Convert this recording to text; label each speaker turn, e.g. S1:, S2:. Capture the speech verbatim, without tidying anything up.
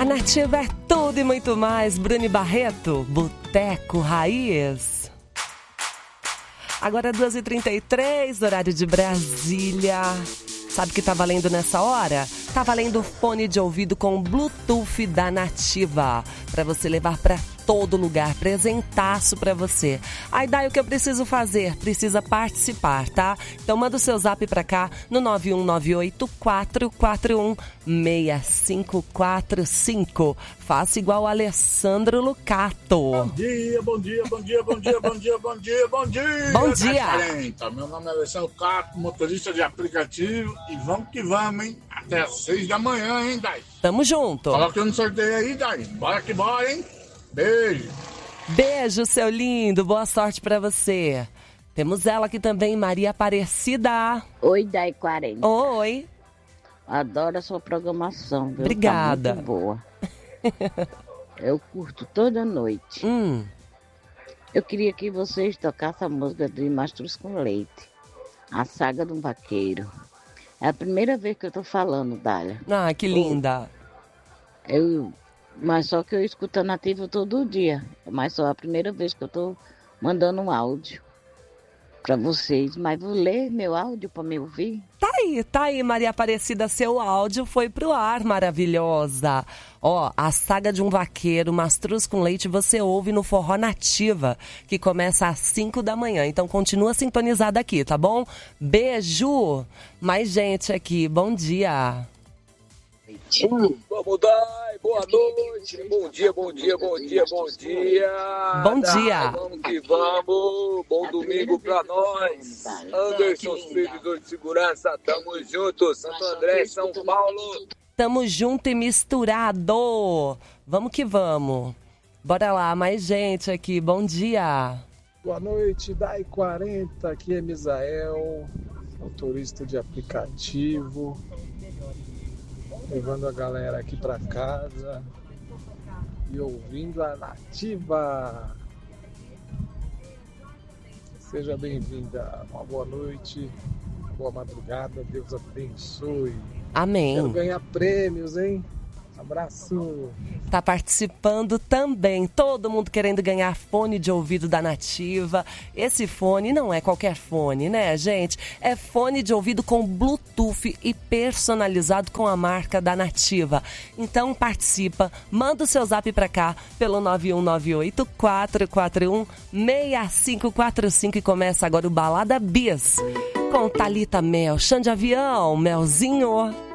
S1: A Nativa é tudo e muito mais. Bruni Barreto, Boteco Raiz. Agora duas e trinta e três, horário de Brasília. Sabe o que tá valendo nessa hora? Tá valendo fone de ouvido com Bluetooth da Nativa. Pra você levar pra todo lugar, presentaço pra você. Aí daí o que eu preciso fazer? Precisa participar, tá? Então manda o seu zap pra cá no nove um nove oito quatro quatro um seis cinco quatro cinco. Faça igual o Alessandro Lucato.
S2: Bom dia, bom dia, bom dia, bom dia, bom dia, bom dia, bom dia.
S1: Bom dia.
S2: quarenta. Meu nome é Alessandro Lucato, motorista de aplicativo, e vamos que vamos, hein? Até às seis da manhã, hein, Dai?
S1: Tamo junto.
S2: Coloca no sorteio aí, Dai. Bora que bora, hein? Beijo.
S1: Beijo, seu lindo. Boa sorte pra você. Temos ela aqui também, Maria Aparecida.
S3: Oi, Dai quarenta.
S1: Oi.
S3: Adoro a sua programação, viu?
S1: Obrigada.
S3: Tá muito boa. Eu curto toda noite.
S1: Hum.
S3: Eu queria que vocês tocassem a música de Mastruz com Leite. A Saga do Vaqueiro. É a primeira vez que eu tô falando, Dália.
S1: Ah, que linda.
S3: Eu... Mas só que eu escuto a Nativa todo dia. Mas só a primeira vez que eu tô mandando um áudio pra vocês. Mas vou ler meu áudio pra me ouvir.
S1: Tá aí, tá aí, Maria Aparecida. Seu áudio foi pro ar, maravilhosa. Ó, a Saga de um Vaqueiro, Mastruz com Leite, você ouve no Forró Nativa, que começa às cinco da manhã. Então continua sintonizada aqui, tá bom? Beijo. Mais gente aqui, bom dia.
S4: Hum, vamos dar, boa noite, bom dia, bom dia, bom dia, bom dia.
S1: Bom dia.
S4: Vamos que vamos, bom domingo pra nós. Anderson, servidor de segurança, tamo junto, Santo André, São Paulo.
S1: Tamo junto e misturado. Vamos que vamos. Bora lá, mais gente aqui, bom dia.
S5: Boa noite, Dai quarenta, aqui é Misael, motorista de aplicativo. Levando a galera aqui pra casa e ouvindo a Nativa. Seja bem-vinda, uma boa noite, boa madrugada, Deus abençoe.
S1: Amém.
S5: Quero ganhar prêmios, hein? Abraço.
S1: Tá participando também, todo mundo querendo ganhar fone de ouvido da Nativa. Esse fone não é qualquer fone, né, gente? É fone de ouvido com Bluetooth e personalizado com a marca da Nativa. Então participa, manda o seu zap pra cá pelo nove um nove oito quatro quatro um seis cinco quatro cinco e começa agora o Balada Bis com Thalita Mel, Chão de Avião, Melzinho.